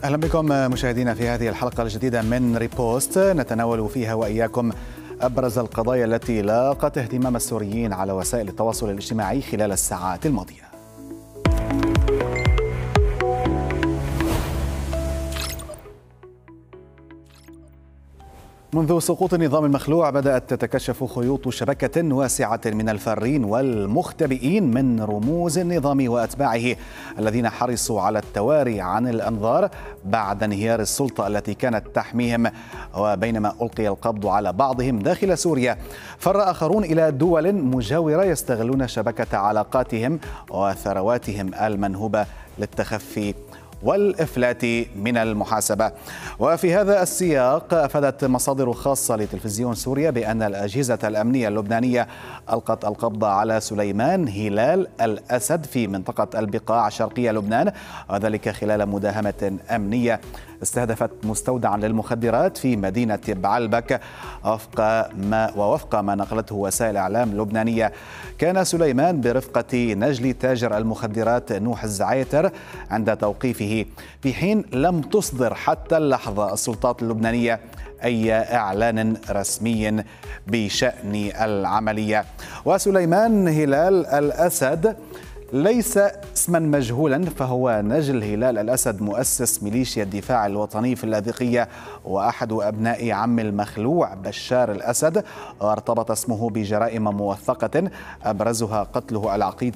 أهلا بكم مشاهدينا في هذه الحلقة الجديدة من ريبوست، نتناول فيها وإياكم أبرز القضايا التي لاقت اهتمام السوريين على وسائل التواصل الاجتماعي خلال الساعات الماضية. منذ سقوط النظام المخلوع بدأت تتكشف خيوط شبكة واسعة من الفارين والمختبئين من رموز النظام وأتباعه الذين حرصوا على التواري عن الأنظار بعد انهيار السلطة التي كانت تحميهم. وبينما ألقي القبض على بعضهم داخل سوريا، فر آخرون إلى دول مجاورة يستغلون شبكة علاقاتهم وثرواتهم المنهوبة للتخفي والإفلات من المحاسبة. وفي هذا السياق أفادت مصادر خاصة لتلفزيون سوريا بأن الأجهزة الأمنية اللبنانية ألقت القبض على سليمان هلال الأسد في منطقة البقاع شرقية لبنان، وذلك خلال مداهمة أمنية استهدفت مستودعا للمخدرات في مدينة بعلبك. ووفق ما نقلته وسائل إعلام لبنانية، كان سليمان برفقة نجل تاجر المخدرات نوح الزعيتر عند توقيفه، في حين لم تصدر حتى اللحظة السلطات اللبنانية أي إعلان رسمي بشأن العملية. وسليمان هلال الأسد ليس اسما مجهولا، فهو نجل هلال الأسد مؤسس ميليشيا الدفاع الوطني في اللاذقية وأحد أبناء عم المخلوع بشار الأسد، وارتبط اسمه بجرائم موثقة أبرزها قتله العقيد